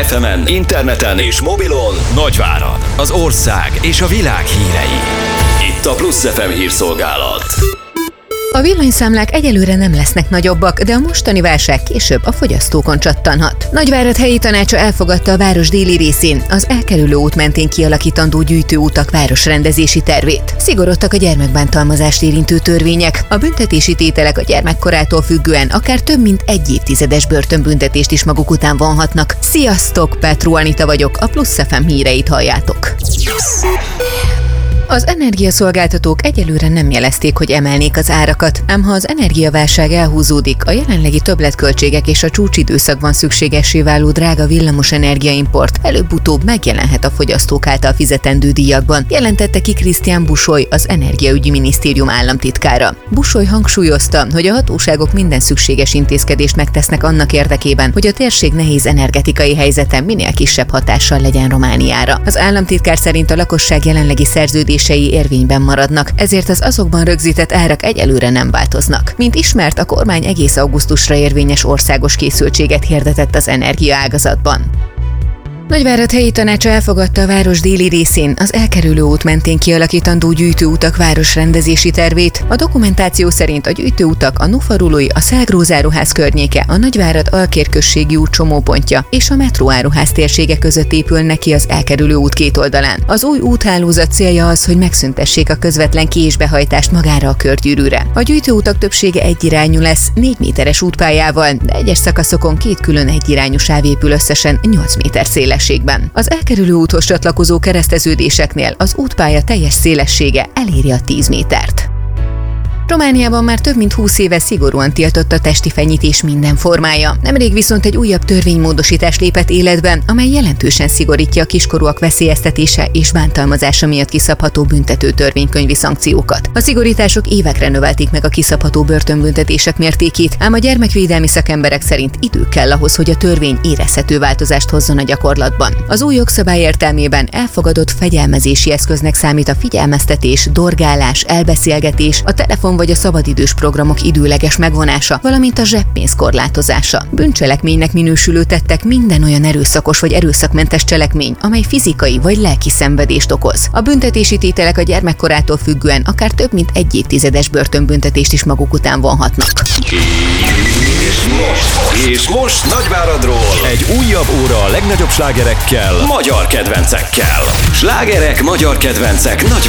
FM-en, interneten és mobilon Nagyvárad, az ország és a világ hírei. Itt a Plusz FM hírszolgálat. A villanyszámlák egyelőre nem lesznek nagyobbak, de a mostani válság később a fogyasztókon csattanhat. Nagyvárad helyi tanácsa elfogadta a város déli részén az elkerülő út mentén kialakítandó gyűjtőutak városrendezési tervét. Szigorodtak a gyermekbántalmazást érintő törvények. A büntetési tételek a gyermekkorától függően akár több mint 1 évtizedes börtönbüntetést is maguk után vonhatnak. Sziasztok, Petró Anita vagyok, a Plusz FM híreit halljátok. Az energiaszolgáltatók egyelőre nem jelezték, hogy emelnék az árakat, ám ha az energiaválság elhúzódik, a jelenlegi többletköltségek és a csúcsidőszakban szükségessé váló drága villamos energiaimport előbb-utóbb megjelenhet a fogyasztók által fizetendő díjakban, jelentette ki Krisztián Busoly, az Energiaügyi Minisztérium államtitkára. Busoly hangsúlyozta, hogy a hatóságok minden szükséges intézkedést megtesznek annak érdekében, hogy a térség nehéz energetikai helyzete minél kisebb hatással legyen Romániára. Az államtitkár szerint a lakosság jelenlegi szerződései érvényben maradnak, ezért az azokban rögzített árak egyelőre nem változnak. Mint ismert, a kormány egész augusztusra érvényes országos készültséget hirdetett az energiaágazatban. Nagyvárad helyi tanácsa elfogadta a város déli részén az elkerülő út mentén kialakítandó gyűjtőutak városrendezési tervét. A dokumentáció szerint a gyűjtőutak a Nufarului, a Szágrózáruház környéke, a Nagyvárad Alkérközségi út csomópontja és a metróáruház térsége között épülnek ki az elkerülő út két oldalán. Az új úthálózat célja az, hogy megszüntessék a közvetlen ki- és behajtást magára a körgyűrűre. A gyűjtőutak többsége egyirányú lesz, 4 méteres útpályával, de egyes szakaszokon 2 külön egyirányú sáv épül összesen 8 méter széles. Az elkerülő úthoz csatlakozó kereszteződéseknél az útpálya teljes szélessége eléri a 10 métert. Romániában már több mint 20 éve szigorúan tiltott a testi fenyítés minden formája. Nemrég viszont egy újabb törvénymódosítás lépett életbe, amely jelentősen szigorítja a kiskorúak veszélyeztetése és bántalmazása miatt kiszabható büntető törvénykönyvi szankciókat. A szigorítások évekre növelték meg a kiszabható börtönbüntetések mértékét, ám a gyermekvédelmi szakemberek szerint idő kell ahhoz, hogy a törvény érezhető változást hozzon a gyakorlatban. Az új jogszabály értelmében elfogadott fegyelmezési eszköznek számít a figyelmeztetés, dorgálás, elbeszélgetés, a telefon vagy a szabadidős programok időleges megvonása, valamint a zseppénz korlátozása. Bűncselekménynek minősülő tettek minden olyan erőszakos vagy erőszakmentes cselekmény, amely fizikai vagy lelki szenvedést okoz. A büntetési tételek a gyermekkorától függően akár több mint 1 évtizedes börtönbüntetést is maguk után vonhatnak. És most Nagyváradról egy újabb óra a legnagyobb slágerekkel, magyar kedvencekkel. Slágerek, magyar kedvencek,